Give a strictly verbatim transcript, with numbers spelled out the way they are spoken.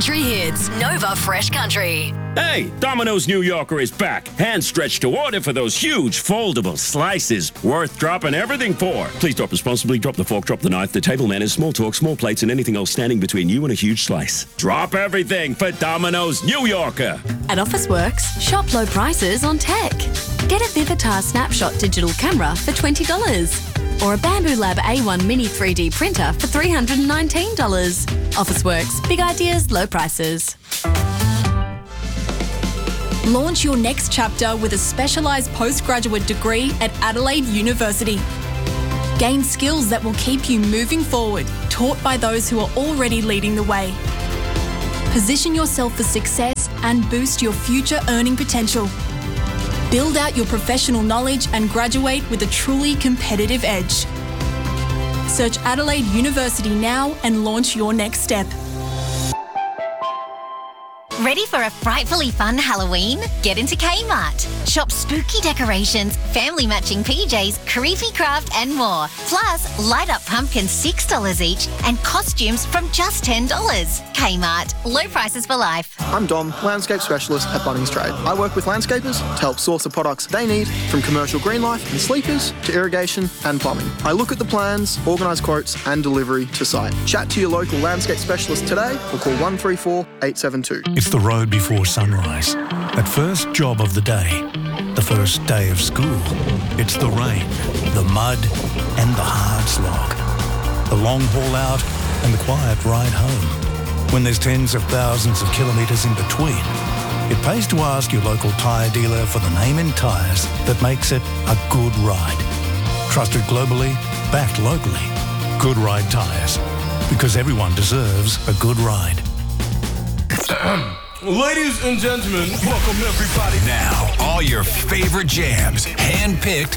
country hits. Nova Fresh Country. Hey, Domino's New Yorker is back. Hand stretched to order for those huge foldable slices. Worth dropping everything for. Please drop responsibly. Drop the fork, drop the knife, the table manners, small talk, small plates, and anything else standing between you and a huge slice. Drop everything for Domino's New Yorker. At Officeworks, shop low prices on tech. Get a Vivitar Snapshot digital camera for twenty dollars. Or a Bamboo Lab A one Mini three D printer for three hundred nineteen dollars. Officeworks, big ideas, low prices. Launch your next chapter with a specialised postgraduate degree at Adelaide University. Gain skills that will keep you moving forward, taught by those who are already leading the way. Position yourself for success and boost your future earning potential. Build out your professional knowledge and graduate with a truly competitive edge. Search Adelaide University now and launch your next step. Ready for a frightfully fun Halloween? Get into Kmart. Shop spooky decorations, family matching P Js, creepy craft and more. Plus, light up pumpkins six dollars each and costumes from just ten dollars. Kmart. Low prices for life. I'm Dom, landscape specialist at Bunnings Trade. I work with landscapers to help source the products they need, from commercial green life and sleepers to irrigation and plumbing. I look at the plans, organise quotes and delivery to site. Chat to your local landscape specialist today or call one three four, eight seven two. It's the road before sunrise. That first job of the day. The first day of school. It's the rain, the mud and the hard slog. The long haul out and the quiet ride home. When there's tens of thousands of kilometres in between, it pays to ask your local tyre dealer for the name in tyres that makes it a good ride. Trusted globally, backed locally. Good Ride Tyres. Because everyone deserves a good ride. Ladies and gentlemen, welcome everybody. Now, all your favorite jams, hand-picked